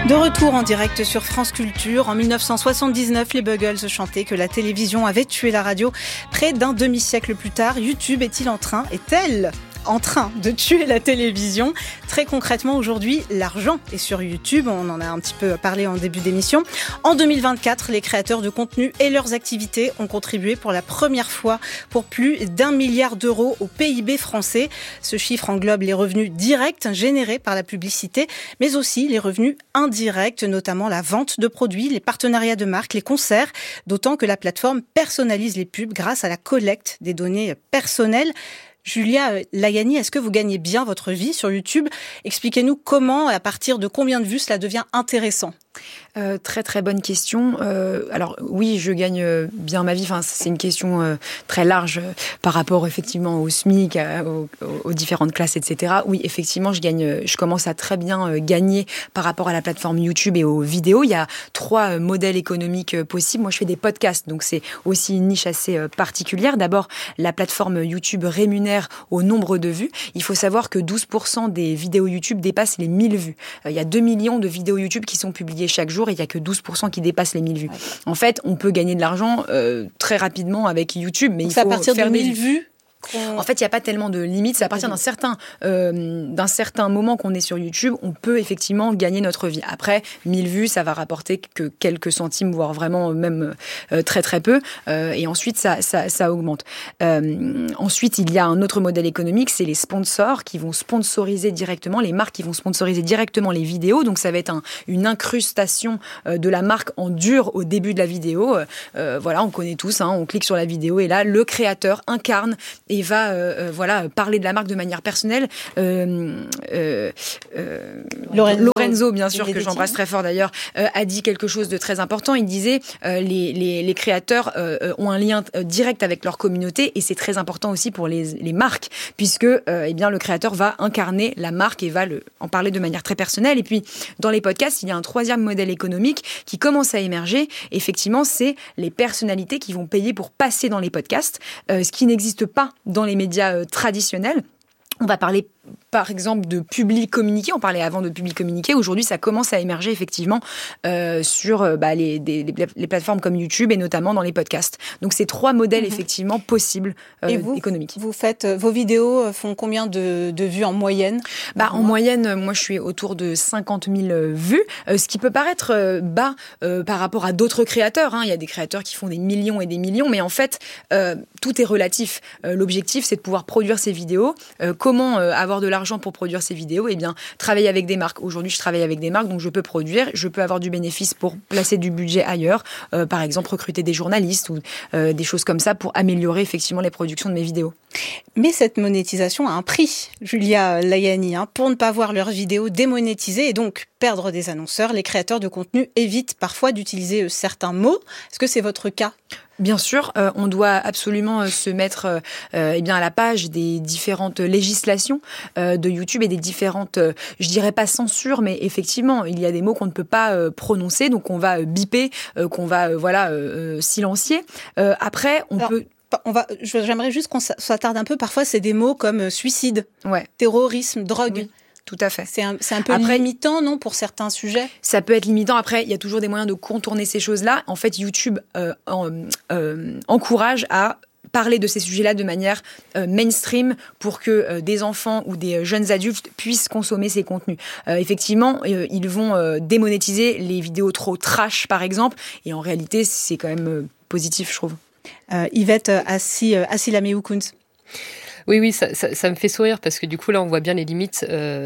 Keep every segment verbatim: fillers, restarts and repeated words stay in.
De retour en direct sur France Culture, en dix-neuf cent soixante-dix-neuf, les Buggles chantaient que la télévision avait tué la radio. Près d'un demi-siècle plus tard, YouTube est-il en train, est-elle en train de tuer la télévision? Très concrètement, aujourd'hui, l'argent est sur YouTube. On en a un petit peu parlé en début d'émission. En deux mille vingt-quatre, les créateurs de contenu et leurs activités ont contribué pour la première fois pour plus d'un milliard d'euros au P I B français. Ce chiffre englobe les revenus directs générés par la publicité, mais aussi les revenus indirects, notamment la vente de produits, les partenariats de marques, les concerts, d'autant que la plateforme personnalise les pubs grâce à la collecte des données personnelles. Julia Layani, est-ce que vous gagnez bien votre vie sur YouTube? Expliquez-nous comment, à partir de combien de vues cela devient intéressant. Euh, très très bonne question. Euh, alors oui, je gagne bien ma vie. Enfin, c'est une question euh, très large euh, par rapport effectivement au SMIC, à, aux, aux différentes classes, et cetera. Oui, effectivement, je gagne. Je commence à très bien euh, gagner par rapport à la plateforme YouTube et aux vidéos. Il y a trois euh, modèles économiques euh, possibles. Moi, je fais des podcasts, donc c'est aussi une niche assez euh, particulière. D'abord, la plateforme YouTube rémunère au nombre de vues. Il faut savoir que douze pour cent des vidéos YouTube dépassent les mille vues. Euh, il y a deux millions de vidéos YouTube qui sont publiées chaque jour et il n'y a que douze pour cent qui dépassent les mille vues. Ouais. En fait, on peut gagner de l'argent euh, très rapidement avec YouTube, mais donc il faut à partir faire de mille des vues. En fait, il n'y a pas tellement de limites. C'est à partir d'un certain, euh, d'un certain moment qu'on est sur YouTube, on peut effectivement gagner notre vie. Après, mille vues, ça va rapporter que quelques centimes, voire vraiment même euh, très très peu. Euh, et ensuite, ça, ça, ça augmente. Euh, ensuite, il y a un autre modèle économique, c'est les sponsors qui vont sponsoriser directement, les marques qui vont sponsoriser directement les vidéos. Donc, ça va être un, une incrustation euh, de la marque en dur au début de la vidéo. Euh, voilà, on connaît tous, hein, on clique sur la vidéo et là, le créateur incarne et va euh, voilà, parler de la marque de manière personnelle. Euh, euh, euh, Lorenzo, Lorenzo, bien sûr, que j'embrasse très fort d'ailleurs, euh, a dit quelque chose de très important. Il disait euh, les, les, les créateurs euh, ont un lien direct avec leur communauté et c'est très important aussi pour les, les marques, puisque euh, eh bien, le créateur va incarner la marque et va le, en parler de manière très personnelle. Et puis, dans les podcasts, il y a un troisième modèle économique qui commence à émerger. Effectivement, c'est les personnalités qui vont payer pour passer dans les podcasts, euh, ce qui n'existe pas dans les médias euh, traditionnels. On va parler par exemple de public communiqué, on parlait avant de public communiqué, aujourd'hui ça commence à émerger effectivement euh, sur euh, bah, les, des, les plateformes comme YouTube et notamment dans les podcasts. Donc c'est trois modèles mmh. effectivement possibles euh, et vous, économiques. Vous faites, vos vidéos font combien de, de vues en moyenne? Bah, en moyenne, moi je suis autour de cinquante mille vues, euh, ce qui peut paraître euh, bas euh, par rapport à d'autres créateurs, hein. Il y a des créateurs qui font des millions et des millions, mais en fait euh, tout est relatif. Euh, l'objectif c'est de pouvoir produire ces vidéos. Euh, comment euh, avoir de l'argent pour produire ces vidéos? Eh bien, travailler avec des marques. Aujourd'hui, je travaille avec des marques, donc je peux produire, je peux avoir du bénéfice pour placer du budget ailleurs, euh, par exemple recruter des journalistes ou euh, des choses comme ça pour améliorer effectivement les productions de mes vidéos. Mais cette monétisation a un prix, Julia Layani, hein. Pour ne pas voir leurs vidéos démonétisées et donc perdre des annonceurs, les créateurs de contenu évitent parfois d'utiliser certains mots. Est-ce que c'est votre cas ? Bien sûr, euh, on doit absolument euh, se mettre euh, eh bien à la page des différentes législations euh, de YouTube et des différentes, euh, je dirais pas censure, mais effectivement, il y a des mots qu'on ne peut pas euh, prononcer, donc on va euh, biper, euh, qu'on va euh, voilà euh, silencier. Euh, après, on Alors, peut on va, j'aimerais juste qu'on s'attarde un peu. Parfois, c'est des mots comme suicide, ouais. terrorisme, drogue. Oui. Tout à fait. C'est un, c'est un peu Après, limitant, non, pour certains sujets? Ça peut être limitant. Après, il y a toujours des moyens de contourner ces choses-là. En fait, YouTube euh, en, euh, encourage à parler de ces sujets-là de manière euh, mainstream pour que euh, des enfants ou des euh, jeunes adultes puissent consommer ces contenus. Euh, effectivement, euh, ils vont euh, démonétiser les vidéos trop trash, par exemple. Et en réalité, c'est quand même euh, positif, je trouve. Euh, Yvette Assi, euh, Asilamé-Oukounz. Oui, oui, ça, ça, ça me fait sourire parce que du coup, là, on voit bien les limites euh,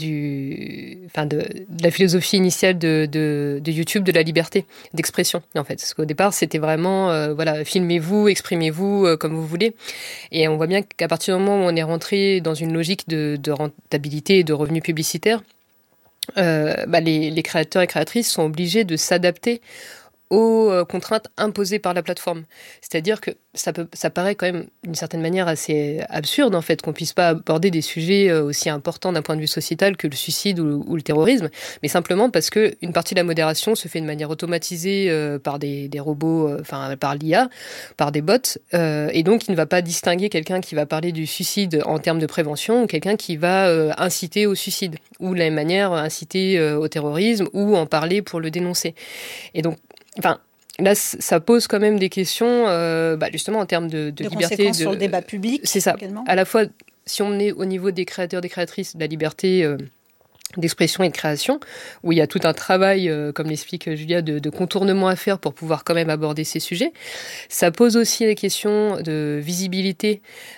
du, enfin de, de la philosophie initiale de, de, de YouTube, de la liberté d'expression, en fait. Parce qu'au départ, c'était vraiment, euh, voilà, filmez-vous, exprimez-vous euh, comme vous voulez. Et on voit bien qu'à partir du moment où on est rentré dans une logique de, de rentabilité et de revenus publicitaires, euh, bah, les, les créateurs et créatrices sont obligés de s'adapter aux contraintes imposées par la plateforme. C'est-à-dire que ça, peut, ça paraît quand même d'une certaine manière assez absurde en fait qu'on puisse pas aborder des sujets aussi importants d'un point de vue sociétal que le suicide ou, ou le terrorisme, mais simplement parce que une partie de la modération se fait de manière automatisée euh, par des, des robots, euh, enfin par l'I A, par des bots, euh, et donc il ne va pas distinguer quelqu'un qui va parler du suicide en termes de prévention ou quelqu'un qui va euh, inciter au suicide ou de la même manière inciter euh, au terrorisme ou en parler pour le dénoncer. Et donc Enfin, là, ça pose quand même des questions, euh, bah, justement, en termes de, de, de liberté. Conséquences de, sur le débat public. C'est ça. Également. À la fois, si on est au niveau des créateurs, des créatrices, de la liberté euh, d'expression et de création, où il y a tout un travail, euh, comme l'explique Julia, de, de contournement à faire pour pouvoir quand même aborder ces sujets. Ça pose aussi des questions de visibilité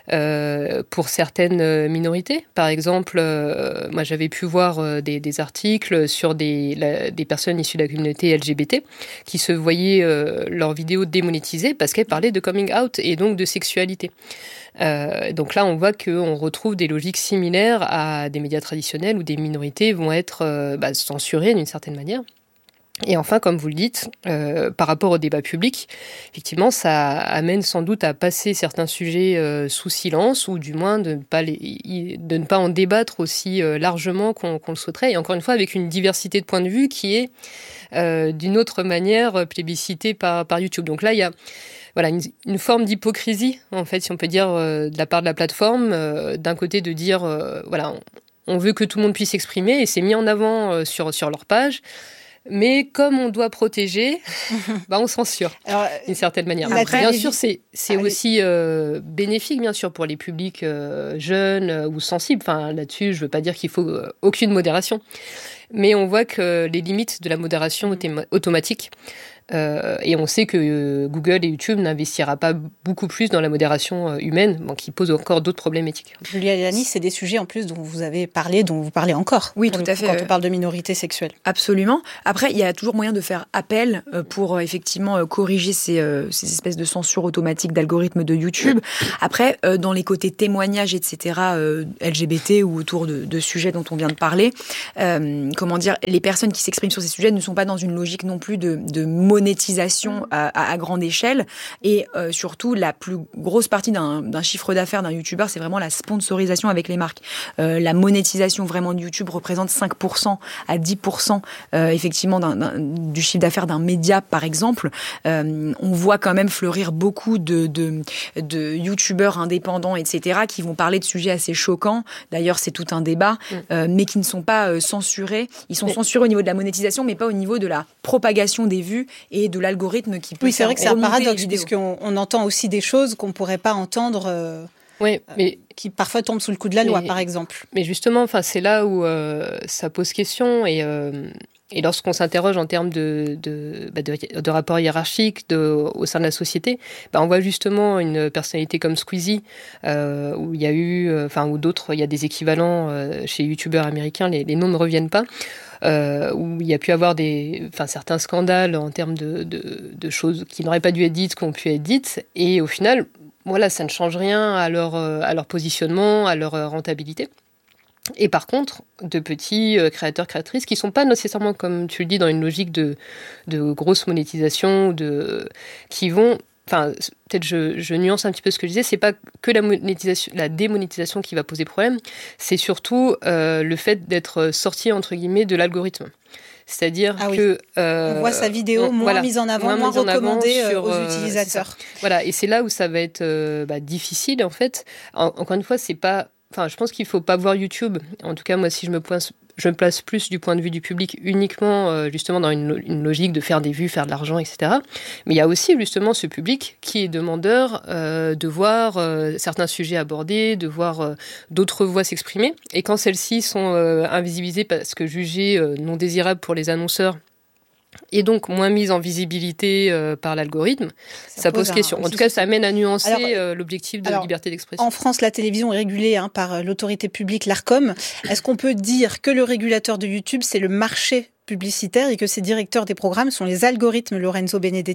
euh, pour certaines minorités. Par exemple, euh, moi j'avais pu voir euh, des, des articles sur des, la, des personnes issues de la communauté L G B T qui se voyaient euh, leurs vidéos démonétisées parce qu'elles parlaient de coming out et donc de sexualité. Euh, donc là, on voit qu'on retrouve des logiques similaires à des médias traditionnels où des minorités vont être euh, bah, censurées d'une certaine manière. Et enfin, comme vous le dites, euh, par rapport au débat public, effectivement, ça amène sans doute à passer certains sujets euh, sous silence ou du moins de ne pas, les, de ne pas en débattre aussi euh, largement qu'on, qu'on le souhaiterait. Et encore une fois, avec une diversité de points de vue qui est euh, d'une autre manière plébiscitée par, par YouTube. Donc là, il y a Voilà, une, une forme d'hypocrisie, en fait, si on peut dire, euh, de la part de la plateforme. Euh, d'un côté, de dire, euh, voilà, on, on veut que tout le monde puisse s'exprimer, et c'est mis en avant euh, sur, sur leur page. Mais comme on doit protéger, bah on censure, Alors, d'une certaine manière. Après, bien sûr, c'est, c'est aussi euh, bénéfique, bien sûr, pour les publics euh, jeunes euh, ou sensibles. Enfin, là-dessus, je ne veux pas dire qu'il faut euh, aucune modération. Mais on voit que les limites de la modération autom- automatique, Euh, et on sait que euh, Google et YouTube n'investira pas beaucoup plus dans la modération euh, humaine, bon, qui pose encore d'autres problématiques. Julia Lani, c'est des sujets en plus dont vous avez parlé, dont vous parlez encore. Oui, tout à fait. Quand on parle de minorité sexuelle. Absolument. Après, il y a toujours moyen de faire appel euh, pour euh, effectivement euh, corriger ces, euh, ces espèces de censure automatique d'algorithmes de YouTube. Après, euh, dans les côtés témoignages, et cetera, euh, L G B T ou autour de, de sujets dont on vient de parler, euh, comment dire, les personnes qui s'expriment sur ces sujets ne sont pas dans une logique non plus de, de monétisation à, à, à grande échelle. Et euh, surtout, la plus grosse partie d'un, d'un chiffre d'affaires d'un YouTuber, c'est vraiment la sponsorisation avec les marques. Euh, la monétisation vraiment de YouTube représente cinq pour cent à dix pour cent euh, effectivement d'un, d'un, du chiffre d'affaires d'un média, par exemple. Euh, on voit quand même fleurir beaucoup de, de, de YouTubeurs indépendants, et cetera, qui vont parler de sujets assez choquants. D'ailleurs, c'est tout un débat, mmh. euh, mais qui ne sont pas euh, censurés. Ils sont mais... censurés au niveau de la monétisation, mais pas au niveau de la propagation des vues et de l'algorithme qui peut. Oui, c'est vrai que c'est un paradoxe, puisqu'on on entend aussi des choses qu'on ne pourrait pas entendre. Euh... Oui, mais qui parfois tombent sous le coup de la loi, mais, par exemple. Mais justement, enfin, c'est là où euh, ça pose question et, euh, et lorsqu'on s'interroge en termes de, de, bah de, de rapport hiérarchique de, au sein de la société, bah on voit justement une personnalité comme Squeezie, euh, où il y a eu, enfin, ou d'autres, il y a des équivalents euh, chez youtubeurs américains, les, les noms ne reviennent pas. Euh, où il y a pu avoir des, enfin, certains scandales en termes de, de, de choses qui n'auraient pas dû être dites, qui ont pu être dites, et au final, voilà, ça ne change rien à leur, à leur positionnement, à leur rentabilité. Et par contre, de petits créateurs, créatrices qui ne sont pas nécessairement, comme tu le dis, dans une logique de, de grosse monétisation, de, qui vont... Enfin, peut-être je, je nuance un petit peu ce que je disais, c'est pas que la monétisation, la démonétisation qui va poser problème, c'est surtout euh, le fait d'être sorti, entre guillemets, de l'algorithme. C'est-à-dire ah oui. que... Euh, on voit sa vidéo on, moins voilà, mise en avant, moins, moins recommandée sur, aux euh, utilisateurs. Voilà, et c'est là où ça va être euh, bah, difficile, en fait. En, encore une fois, c'est pas... Enfin, je pense qu'il faut pas voir YouTube. En tout cas, moi, si je me place, je me place plus du point de vue du public uniquement, euh, justement, dans une, une logique de faire des vues, faire de l'argent, et cetera. Mais il y a aussi, justement, ce public qui est demandeur euh, de voir euh, certains sujets abordés, de voir euh, d'autres voix s'exprimer. Et quand celles-ci sont euh, invisibilisées parce que jugées euh, non désirables pour les annonceurs, et donc moins mise en visibilité euh, par l'algorithme, ça, ça pose, pose question. Un, en tout cas, ça amène à nuancer alors, euh, l'objectif de alors, liberté d'expression. En France, la télévision est régulée hein, par l'autorité publique, l'Arcom. Est-ce qu'on peut dire que le régulateur de YouTube, c'est le marché publicitaire et que ses directeurs des programmes sont les algorithmes, Lorenzo Benedetti ?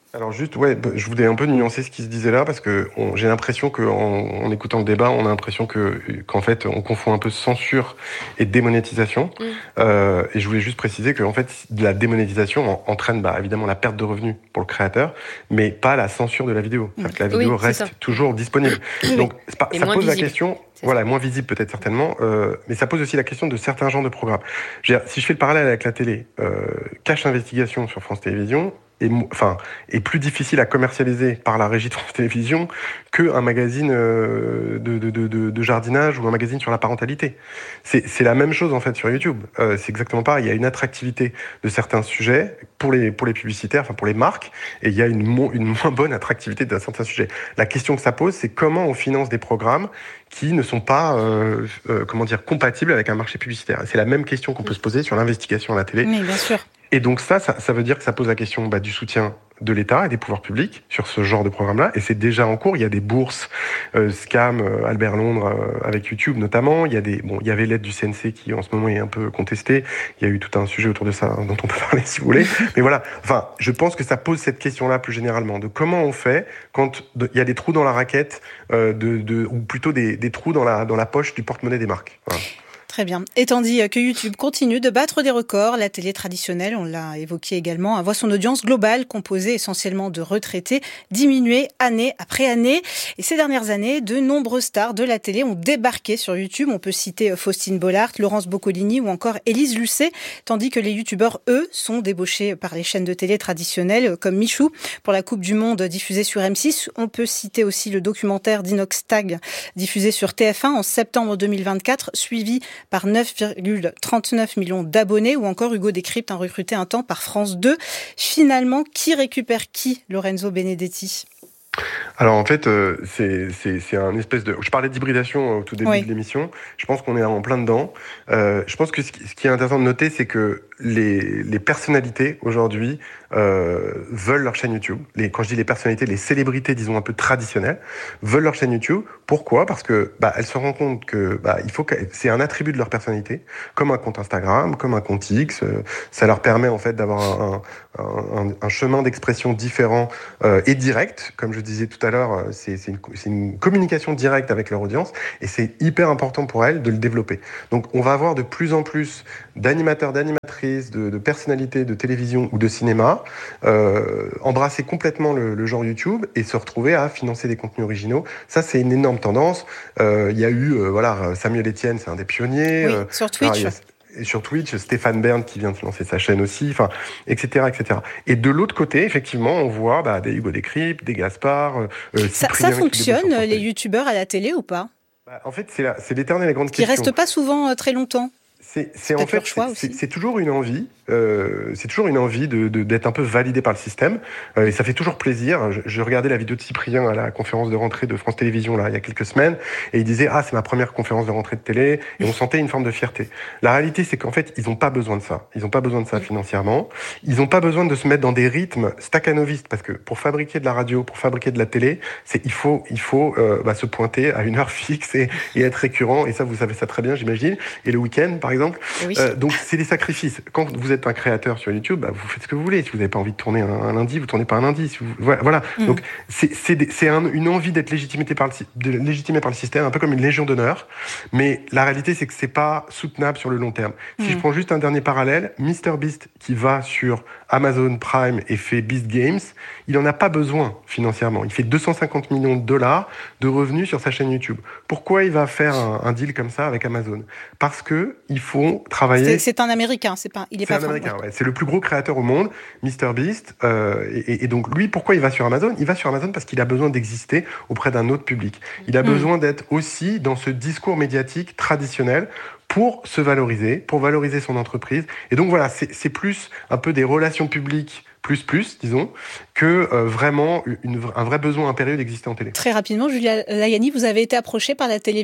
Alors juste, ouais, je voulais un peu nuancer ce qui se disait là parce que on, j'ai l'impression que en, en écoutant le débat, on a l'impression que qu'en fait on confond un peu censure et démonétisation. Mm. Euh, et je voulais juste préciser que en fait la démonétisation entraîne bah, évidemment la perte de revenus pour le créateur, mais pas la censure de la vidéo. Mm. Que la vidéo oui, reste toujours disponible. Oui, Donc c'est pas, ça pose visible. la question. C'est voilà, ça. Moins visible peut-être certainement, euh, mais ça pose aussi la question de certains genres de programmes. Je veux dire, si je fais le parallèle avec la télé, euh, Cache Investigation sur France Télévisions, est, enfin, est plus difficile à commercialiser par la régie de France Télévisions qu'un magazine euh, de, de, de, de jardinage ou un magazine sur la parentalité. C'est, c'est la même chose en fait sur YouTube. Euh, c'est exactement pareil. Il y a une attractivité de certains sujets pour les, pour les publicitaires, enfin pour les marques, et il y a une, mo- une moins bonne attractivité de certains sujets. La question que ça pose, c'est comment on finance des programmes qui ne sont pas euh, euh, comment dire, compatibles avec un marché publicitaire. C'est la même question qu'on peut se poser sur l'investigation à la télé. Oui, bien sûr. Et donc ça, ça, ça veut dire que ça pose la question bah, du soutien de l'État et des pouvoirs publics sur ce genre de programme-là. Et c'est déjà en cours. Il y a des bourses, euh, Scam, euh, Albert Londres, euh, avec YouTube notamment. Il y a des, bon, il y avait l'aide du C N C qui en ce moment est un peu contestée. Il y a eu tout un sujet autour de ça hein, dont on peut parler si vous voulez. Mais voilà. Enfin, je pense que ça pose cette question-là plus généralement de comment on fait quand il y a des trous dans la raquette, euh, de, de, ou plutôt des, des trous dans la, dans la poche du porte-monnaie des marques. Voilà. Très bien. Et tandis que YouTube continue de battre des records, la télé traditionnelle, on l'a évoqué également, voit son audience globale, composée essentiellement de retraités, diminuer année après année. Et ces dernières années, de nombreuses stars de la télé ont débarqué sur YouTube. On peut citer Faustine Bollard, Laurence Boccolini ou encore Élise Lucet, tandis que les youtubeurs, eux, sont débauchés par les chaînes de télé traditionnelles, comme Michou pour la Coupe du Monde diffusée sur M six. On peut citer aussi le documentaire d'Inox Tag, diffusé sur T F un en septembre deux mille vingt-quatre, suivi par neuf virgule trente-neuf millions d'abonnés, ou encore Hugo Décrypte, recruté un temps par France deux. Finalement, qui récupère qui, Lorenzo Benedetti ? Alors en fait, euh, c'est, c'est, c'est un espèce de... Je parlais d'hybridation au tout début oui. de l'émission. Je pense qu'on est en plein dedans. Euh, je pense que ce qui, ce qui est intéressant de noter, c'est que les, les personnalités aujourd'hui euh, veulent leur chaîne YouTube. Les, quand je dis les personnalités, les célébrités, disons un peu traditionnelles, veulent leur chaîne YouTube. Pourquoi ? Parce que bah, elles se rendent compte que bah, il faut que c'est un attribut de leur personnalité, comme un compte Instagram, comme un compte X. Euh, ça leur permet en fait d'avoir un, un, un, un chemin d'expression différent euh, et direct, comme je disais tout à l'heure. C'est, c'est, une, c'est une communication directe avec leur audience et c'est hyper important pour elles de le développer. Donc on va avoir de plus en plus d'animateurs, d'animatrices, de, de personnalités de télévision ou de cinéma euh, embrasser complètement le, le genre YouTube et se retrouver à financer des contenus originaux. Ça, c'est une énorme tendance. Euh, il y a eu euh, voilà, Samuel Etienne, c'est un des pionniers. Oui, euh, sur Twitch. Alors, et sur Twitch, Stéphane Bern qui vient de lancer sa chaîne aussi, enfin, et cetera, et cetera. Et de l'autre côté, effectivement, on voit bah, des Hugo Décrypte, des Gaspard, euh, ça, ça fonctionne, les youtubeurs à la télé ou pas ? Bah, en fait, c'est, la, c'est l'éternelle et grande Qui question. Qui restent pas souvent euh, très longtemps. C'est, c'est, c'est en fait, c'est, c'est, c'est toujours une envie. Euh, c'est toujours une envie de, de, d'être un peu validé par le système. Euh, et ça fait toujours plaisir. Je, je regardais la vidéo de Cyprien à la conférence de rentrée de France Télévisions là, il y a quelques semaines. Et il disait « Ah, c'est ma première conférence de rentrée de télé. » Et on sentait une forme de fierté. La réalité, c'est qu'en fait, ils n'ont pas besoin de ça. Ils n'ont pas besoin de ça financièrement. Ils n'ont pas besoin de se mettre dans des rythmes staccanovistes. Parce que pour fabriquer de la radio, pour fabriquer de la télé, c'est, il faut, il faut euh, bah, se pointer à une heure fixe et, et être récurrent. Et ça, vous savez ça très bien, j'imagine. Et le week-end, par exemple. Oui. Euh, donc, c'est des sacrifices. Quand vous êtes un créateur sur YouTube, bah, vous faites ce que vous voulez. Si vous n'avez pas envie de tourner un, un lundi, vous tournez pas un lundi. Si vous, voilà. voilà. Mmh. Donc, c'est, c'est, des, c'est un, une envie d'être légitimé par, le, de, légitimé par le système, un peu comme une légion d'honneur. Mais la réalité, c'est que c'est pas soutenable sur le long terme. Mmh. Si je prends juste un dernier parallèle, MrBeast qui va sur Amazon Prime et fait Beast Games, il en a pas besoin financièrement. Il fait deux cent cinquante millions de dollars de revenus sur sa chaîne YouTube. Pourquoi il va faire un, un deal comme ça avec Amazon ? Parce que il faut travailler. C'est, c'est un Américain, c'est pas. Il est c'est pas un Américain. Ouais. C'est le plus gros créateur au monde, MrBeast. Euh, et, et donc lui, pourquoi il va sur Amazon ? Il va sur Amazon parce qu'il a besoin d'exister auprès d'un autre public. Il a mmh. besoin d'être aussi dans ce discours médiatique traditionnel pour se valoriser, pour valoriser son entreprise. Et donc voilà, c'est, c'est plus un peu des relations publiques plus plus, disons, que euh, vraiment une, un vrai besoin impérieux d'exister en télé. Très rapidement, Julia Layani, vous avez été approchée par la télévision ?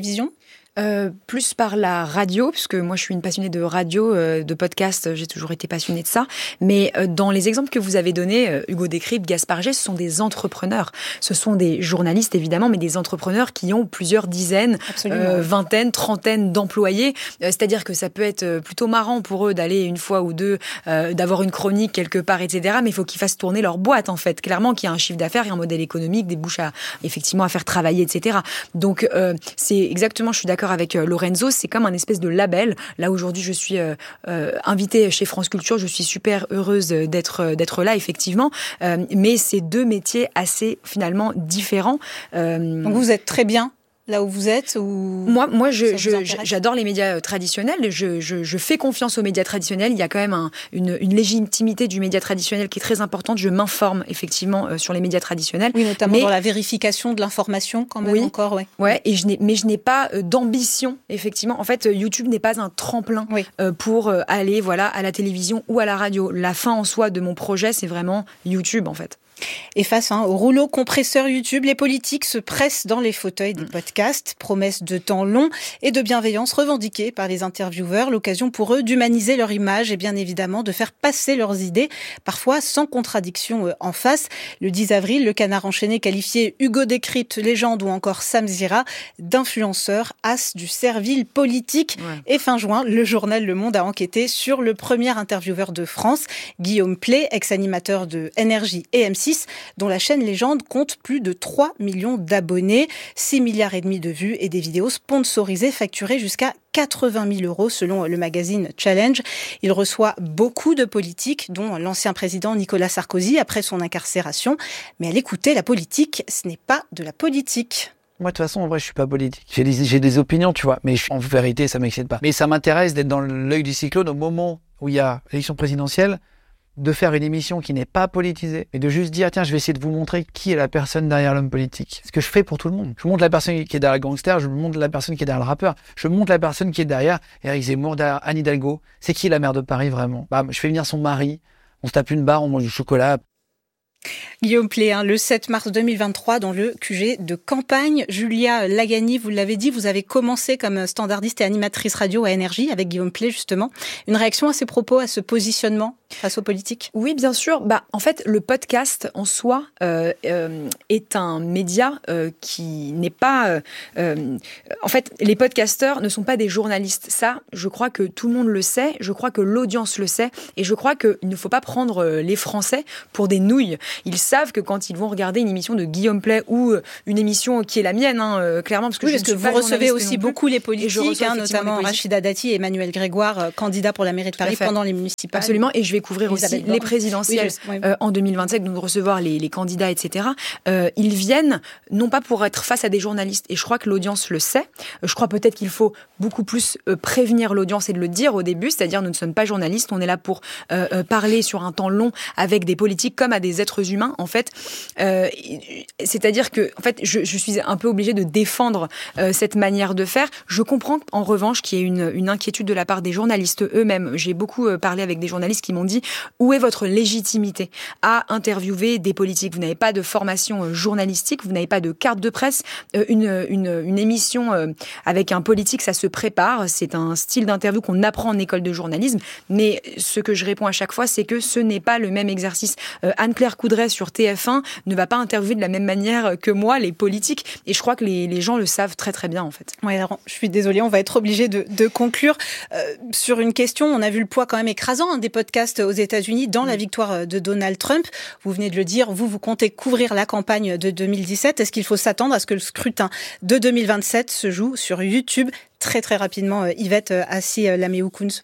Euh, plus par la radio, puisque moi je suis une passionnée de radio, euh, de podcast, j'ai toujours été passionnée de ça. Mais euh, dans les exemples que vous avez donnés, euh, Hugo Décrypte, Gaspard G, ce sont des entrepreneurs. Ce sont des journalistes évidemment, mais des entrepreneurs qui ont plusieurs dizaines, euh, vingtaines, trentaines d'employés. Euh, c'est-à-dire que ça peut être plutôt marrant pour eux d'aller une fois ou deux, euh, d'avoir une chronique quelque part, et cetera. Mais il faut qu'ils fassent tourner leur boîte en fait. Clairement, qu'il y a un chiffre d'affaires, il y a un modèle économique, des bouches à effectivement à faire travailler, et cetera. Donc euh, c'est exactement, je suis d'accord avec Lorenzo, c'est comme un espèce de label. Là, aujourd'hui, je suis euh, euh, invitée chez France Culture. Je suis super heureuse d'être, d'être là, effectivement. Euh, mais c'est deux métiers assez, finalement, différents. Euh... Donc, vous êtes très bien là où vous êtes ou... Moi, moi je, je, j'adore les médias traditionnels. Je, je, je fais confiance aux médias traditionnels. Il y a quand même un, une, une légitimité du média traditionnel qui est très importante. Je m'informe effectivement euh, sur les médias traditionnels. Oui, notamment mais... dans la vérification de l'information quand même oui, encore. Ouais. Ouais, et je n'ai, mais je n'ai pas euh, d'ambition, effectivement. En fait, YouTube n'est pas un tremplin oui. euh, pour euh, aller voilà, à la télévision ou à la radio. La fin en soi de mon projet, c'est vraiment YouTube, en fait. Et face hein, au rouleau compresseur YouTube, les politiques se pressent dans les fauteuils des podcasts. Promesses de temps long et de bienveillance revendiquées par les intervieweurs. L'occasion pour eux d'humaniser leur image et bien évidemment de faire passer leurs idées, parfois sans contradiction en face. Le dix avril, le Canard enchaîné qualifiait Hugo Décrypte, légende ou encore Sam Zira d'influenceur, as du servile politique. Ouais. Et fin juin, le journal Le Monde a enquêté sur le premier intervieweur de France, Guillaume Pley, ex-animateur de Énergie et M six, dont la chaîne Légende compte plus de trois millions d'abonnés, six milliards et demi de vues et des vidéos sponsorisées facturées jusqu'à quatre-vingt mille euros selon le magazine Challenge. Il reçoit beaucoup de politiques, dont l'ancien président Nicolas Sarkozy après son incarcération. Mais à l'écouter, la politique, ce n'est pas de la politique. Moi, de toute façon, en vrai, je suis pas politique. J'ai des, j'ai des opinions, tu vois, mais je, en vérité, ça m'excite pas. Mais ça m'intéresse d'être dans l'œil du cyclone au moment où il y a l'élection présidentielle, de faire une émission qui n'est pas politisée et de juste dire tiens je vais essayer de vous montrer qui est la personne derrière l'homme politique. C'est ce que je fais pour tout le monde. Je vous montre la personne qui est derrière le gangster, je vous montre la personne qui est derrière le rappeur, je montre la personne qui est derrière Éric Zemmour, derrière Anne Hidalgo. C'est qui la maire de Paris vraiment? Bah, je fais venir son mari, on se tape une barre, on mange du chocolat. Guillaume Pley, hein, le sept mars deux mille vingt-trois, dans le Q G de campagne. Julia Lagani, vous l'avez dit, vous avez commencé comme standardiste et animatrice radio à Énergie avec Guillaume Pley, justement. Une réaction à ces propos, à ce positionnement face aux politiques? Oui, bien sûr. Bah, en fait, le podcast en soi euh, euh, est un média euh, qui n'est pas... Euh, euh, en fait, les podcasteurs ne sont pas des journalistes. Ça, je crois que tout le monde le sait. Je crois que l'audience le sait. Et je crois qu'il ne faut pas prendre les Français pour des nouilles. Ils savent que quand ils vont regarder une émission de Guillaume Pley ou une émission qui est la mienne, hein, clairement, parce que, oui, je parce que vous recevez aussi beaucoup les politiques, hein, notamment Rachida Dati et Emmanuel Grégoire, euh, candidats pour la mairie de Paris pendant les municipales. Absolument, et je vais couvrir Elisabeth aussi Borne. Les présidentielles oui, je... euh, en deux mille vingt-cinq, donc recevoir les, les candidats, et cetera. Euh, ils viennent non pas pour être face à des journalistes, et je crois que l'audience le sait. Je crois peut-être qu'il faut beaucoup plus euh, prévenir l'audience et de le dire au début, c'est-à-dire nous ne sommes pas journalistes, on est là pour euh, euh, parler sur un temps long avec des politiques comme à des êtres humains. En fait, euh, c'est-à-dire que, en fait, je, je suis un peu obligée de défendre euh, cette manière de faire. Je comprends en revanche qu'il y ait une, une inquiétude de la part des journalistes eux-mêmes. J'ai beaucoup euh, parlé avec des journalistes qui m'ont dit où est votre légitimité à interviewer des politiques. Vous n'avez pas de formation euh, journalistique, vous n'avez pas de carte de presse. Euh, une, une, une émission euh, avec un politique, ça se prépare. C'est un style d'interview qu'on apprend en école de journalisme. Mais ce que je réponds à chaque fois, c'est que ce n'est pas le même exercice. Euh, Anne-Claire Coudray sur T F un ne va pas interviewer de la même manière que moi les politiques, et je crois que les, les gens le savent très très bien en fait. Oui, alors je suis désolée, on va être obligé de, de conclure euh, sur une question. On a vu le poids quand même écrasant hein, des podcasts aux États-Unis dans mmh. la victoire de Donald Trump. Vous venez de le dire, vous vous comptez couvrir la campagne de deux mille dix-sept. Est-ce qu'il faut s'attendre à ce que le scrutin de deux mille vingt-sept se joue sur YouTube? Très très rapidement, euh, Yvette euh, Assi-Laméoukounz.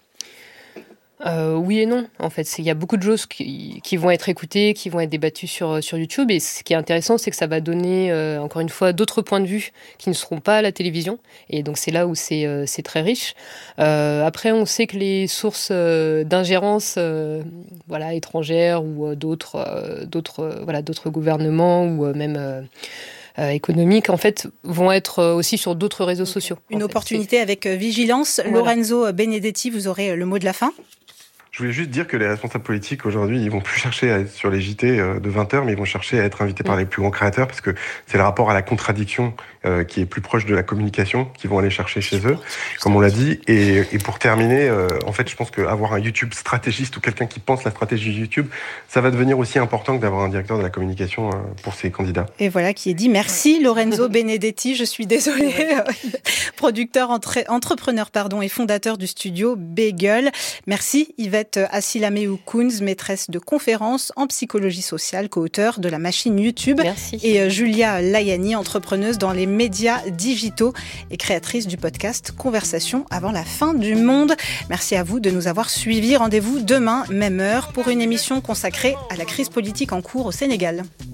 Euh, oui et non, en fait. Il y a beaucoup de choses qui, qui vont être écoutées, qui vont être débattues sur, sur YouTube. Et ce qui est intéressant, c'est que ça va donner, euh, encore une fois, d'autres points de vue qui ne seront pas à la télévision. Et donc, c'est là où c'est, euh, c'est très riche. Euh, après, on sait que les sources euh, d'ingérence euh, voilà, étrangères ou euh, d'autres, euh, d'autres, euh, voilà, d'autres gouvernements ou euh, même... Euh, Euh, économiques, en fait, vont être aussi sur d'autres réseaux sociaux. Une opportunité fait. Avec vigilance. Voilà. Lorenzo Benedetti, vous aurez le mot de la fin. Je voulais juste dire que les responsables politiques, aujourd'hui, ils vont plus chercher à être sur les J T de vingt heures, mais ils vont chercher à être invités par les plus grands créateurs, parce que c'est le rapport à la contradiction euh, qui est plus proche de la communication qu'ils vont aller chercher chez eux, comme on l'a dit. Et, et pour terminer, euh, en fait, je pense qu'avoir un YouTube stratégiste ou quelqu'un qui pense la stratégie YouTube, ça va devenir aussi important que d'avoir un directeur de la communication euh, pour ces candidats. Et voilà qui est dit. Merci Lorenzo Benedetti, je suis désolée, producteur, entre, entrepreneur pardon, et fondateur du studio Bagel. Merci Yvette Assilameou-Kounz, maîtresse de conférences en psychologie sociale, co-auteure de la machine YouTube. Merci. Et Julia Layani, entrepreneuse dans les médias digitaux et créatrice du podcast Conversation avant la fin du monde. Merci à vous de nous avoir suivis. Rendez-vous demain, même heure, pour une émission consacrée à la crise politique en cours au Sénégal.